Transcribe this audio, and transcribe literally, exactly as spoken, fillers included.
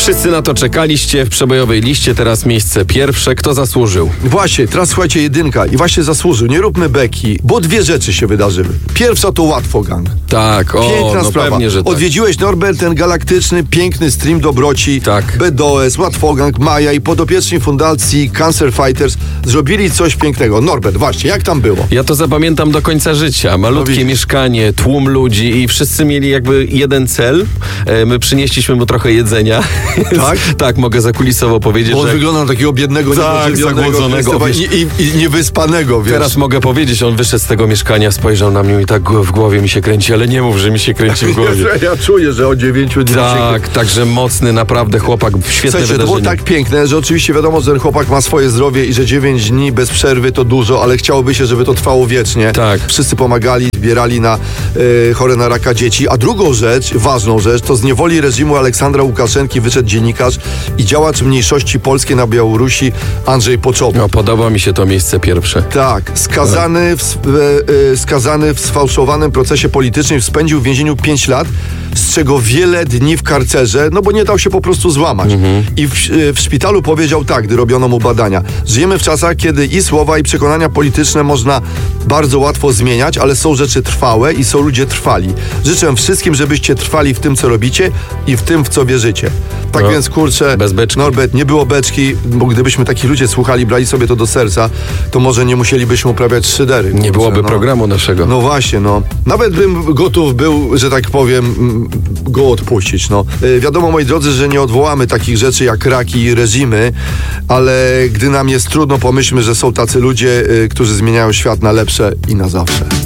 Wszyscy na to czekaliście w przebojowej liście, teraz miejsce pierwsze. Kto zasłużył? Właśnie, teraz słuchajcie, jedynka i właśnie zasłużył. Nie róbmy beki, bo dwie rzeczy się wydarzyły. Pierwsza to Łatwo Gang. Tak, o, Piękna no sprawa. pewnie, że tak. Odwiedziłeś, Norbert, ten galaktyczny, piękny stream dobroci. Tak. B D O S, Łatwo Gang, Maja i podopieczni fundacji Cancer Fighters zrobili coś pięknego. Norbert, właśnie, jak tam było? Ja to zapamiętam do końca życia. Malutkie widzisz. mieszkanie, tłum ludzi i wszyscy mieli jakby jeden cel. E, My przynieśliśmy mu trochę jedzenia. Tak? Tak, mogę zakulisowo powiedzieć, Bo on że... wygląda na takiego biednego, Tak, niedożywionego zagłodzonego, Krzysztofa wiesz. i, i, i niewyspanego, wiesz. Teraz mogę powiedzieć, on wyszedł z tego mieszkania, spojrzał na mnie i tak w głowie mi się kręci, ale nie mów, że mi się kręci w głowie. Ja, ja czuję, że o dziewięciu dni się... Tak, także mocny, naprawdę chłopak, świetne Słuchajcie, to wydarzenie. było tak piękne, że oczywiście wiadomo, że ten chłopak ma swoje zdrowie i że dziewięć dni bez przerwy to dużo, ale chciałoby się, żeby to trwało wiecznie. Tak. Wszyscy pomagali, zbierali na y, chore na raka dzieci. A drugą rzecz, ważną rzecz, to z niewoli reżimu Aleksandra Łukaszenki wyszedł dziennikarz i działacz mniejszości polskiej na Białorusi Andrzej Poczobut. No, podoba mi się to miejsce pierwsze. Tak, skazany w, sp- e, e, skazany w sfałszowanym procesie politycznym, spędził w więzieniu pięć lat, z czego wiele dni w karcerze, no bo nie dał się po prostu złamać. I w, e, w szpitalu powiedział tak, gdy robiono mu badania. Żyjemy w czasach, kiedy i słowa, i przekonania polityczne można bardzo łatwo zmieniać, ale są rzeczy trwałe i są ludzie trwali. Życzę wszystkim, żebyście trwali w tym, co robicie i w tym, w co wierzycie. Tak No, więc, kurczę, bez beczki. Norbert, nie było beczki, bo gdybyśmy takich ludzie słuchali, brali sobie to do serca, to może nie musielibyśmy uprawiać szydery. Nie kurczę, byłoby no. programu naszego. No właśnie, no. Nawet bym gotów był, że tak powiem, mm, go odpuścić, no. Yy, wiadomo, moi drodzy, że nie odwołamy takich rzeczy jak raki i reżimy, ale gdy nam jest trudno, pomyślmy, że są tacy ludzie, yy, którzy zmieniają świat na lepsze i na zawsze.